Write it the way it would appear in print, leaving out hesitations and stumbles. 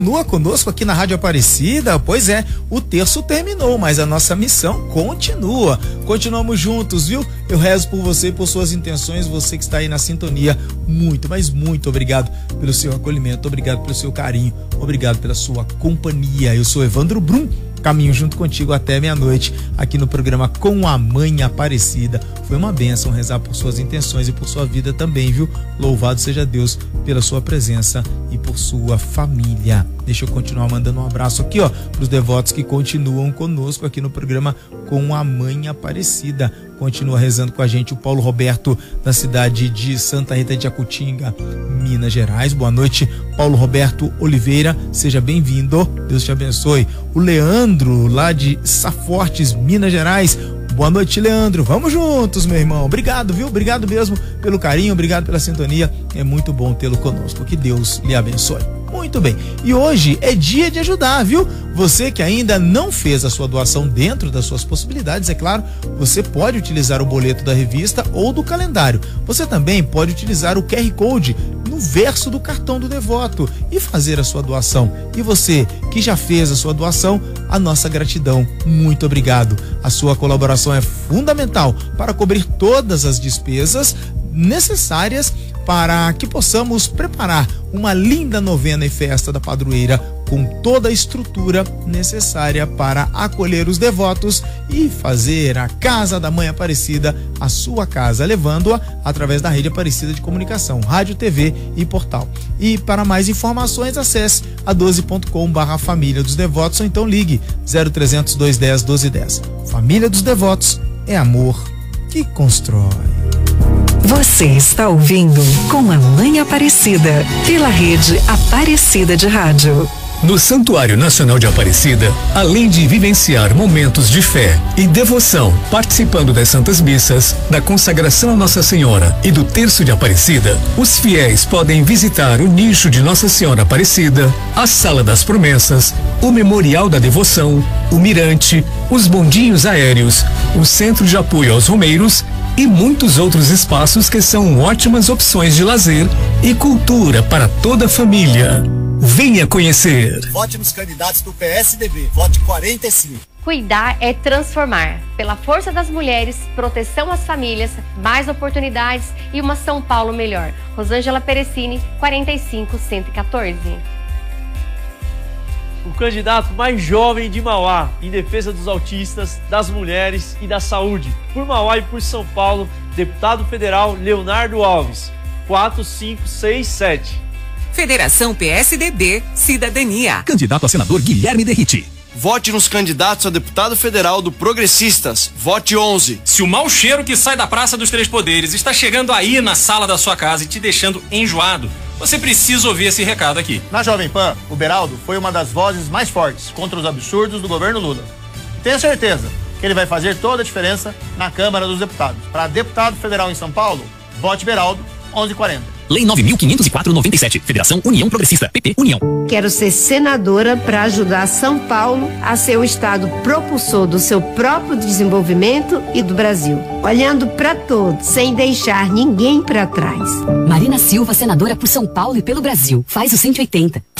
Continua conosco aqui na Rádio Aparecida. Pois é, o terço terminou, mas a nossa missão continua. Continuamos juntos, viu? Eu rezo por você e por suas intenções, você que está aí na sintonia. Muito, mas muito obrigado pelo seu acolhimento, obrigado pelo seu carinho, obrigado pela sua companhia. Eu sou Evandro Brum, caminho junto contigo até meia-noite aqui no programa Com a Mãe Aparecida. Foi uma bênção rezar por suas intenções e por sua vida também, viu? Louvado seja Deus pela sua presença e por sua família. Deixa eu continuar mandando um abraço aqui, ó, para os devotos que continuam conosco aqui no programa Com a Mãe Aparecida. Continua rezando com a gente o Paulo Roberto, da cidade de Santa Rita de Jacutinga, Minas Gerais. Boa noite, Paulo Roberto Oliveira, seja bem-vindo, Deus te abençoe. O Leandro, lá de Safortes, Minas Gerais. Boa noite, Leandro. Vamos juntos, meu irmão. Obrigado, viu? Obrigado mesmo pelo carinho, obrigado pela sintonia. É muito bom tê-lo conosco. Que Deus lhe abençoe. Muito bem. E hoje é dia de ajudar, viu? Você que ainda não fez a sua doação dentro das suas possibilidades, é claro, você pode utilizar o boleto da revista ou do calendário. Você também pode utilizar o QR Code no verso do cartão do devoto e fazer a sua doação. E você que já fez a sua doação, a nossa gratidão. Muito obrigado. A sua colaboração é fundamental para cobrir todas as despesas necessárias para que possamos preparar uma linda novena e festa da padroeira com toda a estrutura necessária para acolher os devotos e fazer a Casa da Mãe Aparecida a sua casa, levando-a através da rede Aparecida de Comunicação, rádio, TV e portal. E para mais informações, acesse a 12.com/Família dos Devotos ou então ligue 0300 210 1210. Família dos Devotos é amor que constrói. Você está ouvindo Com a Mãe Aparecida, pela rede Aparecida de Rádio. No Santuário Nacional de Aparecida, além de vivenciar momentos de fé e devoção, participando das Santas Missas, da consagração a Nossa Senhora e do Terço de Aparecida, os fiéis podem visitar o nicho de Nossa Senhora Aparecida, a Sala das Promessas, o Memorial da Devoção, o Mirante, os bondinhos aéreos, o Centro de Apoio aos Romeiros e muitos outros espaços que são ótimas opções de lazer e cultura para toda a família. Venha conhecer. Vote nos candidatos do PSDB. Vote 45. Cuidar é transformar. Pela força das mulheres, proteção às famílias, mais oportunidades e uma São Paulo melhor. Rosângela Perecini, 45114. O candidato mais jovem de Mauá, em defesa dos autistas, das mulheres e da saúde. Por Mauá e por São Paulo, deputado federal Leonardo Alves, 4567. Federação PSDB, Cidadania. Candidato a senador Guilherme Derriti. Vote nos candidatos a deputado federal do Progressistas. Vote 11. Se o mau cheiro que sai da Praça dos Três Poderes está chegando aí na sala da sua casa e te deixando enjoado, você precisa ouvir esse recado aqui. Na Jovem Pan, o Beraldo foi uma das vozes mais fortes contra os absurdos do governo Lula. Tenho certeza que ele vai fazer toda a diferença na Câmara dos Deputados. Para deputado federal em São Paulo, vote Beraldo, 1140. Lei 9.504/97. Federação União Progressista. PP União. Quero ser senadora para ajudar São Paulo a ser o estado propulsor do seu próprio desenvolvimento e do Brasil. Olhando para todos, sem deixar ninguém para trás. Marina Silva, senadora por São Paulo e pelo Brasil. Faz o 180.